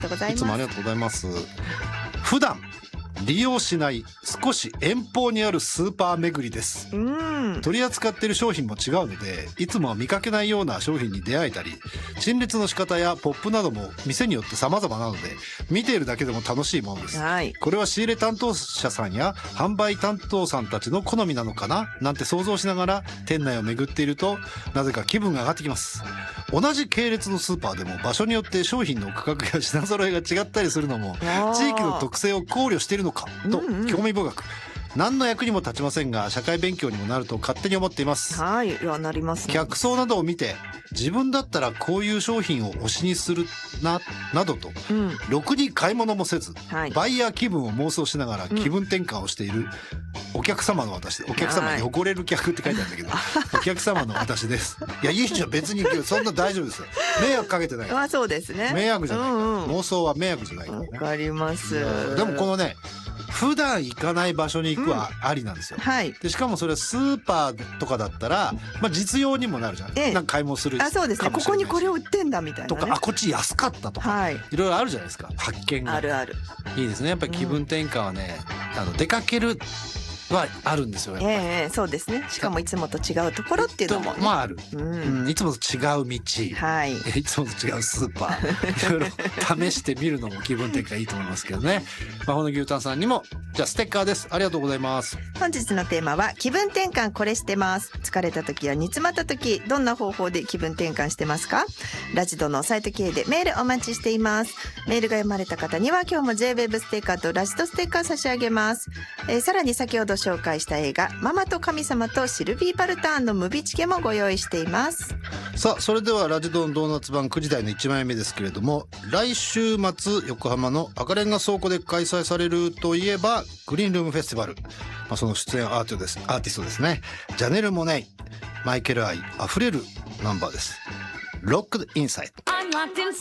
とうございます。 いつもありがとうございます。普段利用しない少し遠方にあるスーパー巡りです。取り扱っている商品も違うので、いつもは見かけないような商品に出会えたり、陳列の仕方やポップなども店によって様々なので、見ているだけでも楽しいものです。これは仕入れ担当者さんや販売担当さんたちの好みなのかななんて想像しながら店内を巡っていると、なぜか気分が上がってきます。同じ系列のスーパーでも場所によって商品の価格や品揃えが違ったりするのも、地域の特性を考慮しているのかと興味深く、何の役にも立ちませんが社会勉強にもなると勝手に思っています。 いや、なりますね。 客層などを見て自分だったらこういう商品を推しにするなどと、ろくに買い物もせず、バイヤー気分を妄想しながら気分転換をしているお客様の私、お客様に汚れる客って書いてあるんだけど、お客様の私です。いや、いいじゃん、別にそんな大丈夫ですよ。迷惑かけてない。 そうですね。 迷惑じゃない、妄想は迷惑じゃないからね。 わかります。 でもこのね、普段行かない場所に行くはありなんですよ。でしかもそれはスーパーとかだったら、実用にもなるじゃん。なんか買い物するかもしれない。 そうですね。ここにこれを売ってんだみたいな、 とか、こっち安かったとか、いろいろあるじゃないですか。発見があるある。 いいですね。やっぱり気分転換はね、出かけるはあるんですよ。 そうですね。しかもいつもと違うところっていうのもね、 ある。いつもと違う道、いつもと違うスーパー、いろいろ試してみるのも気分転換いいと思いますけどね。魔法の牛タンさんにもじゃあステッカーです。ありがとうございます。 本日のテーマは気分転換これしてます。疲れた時や煮詰まった時、どんな方法で気分転換してますか？ラジドのサイト経由でメールお待ちしています。メールが読まれた方には今日も J-WEB ステッカーとラジドステッカー差し上げます。さらに先ほど紹介した映画ママと神様とシルビー・パルターンのムビチケもご用意しています。 さあ、それではラジドンドーナツ版9時台の1枚目ですけれども、来週末横浜の赤レンガ倉庫で開催されるといえばグリーンルームフェスティバル、その出演アーティストですね。ジャネル・モネイ、マイケル愛あふれるナンバーです。ロックドインサイド。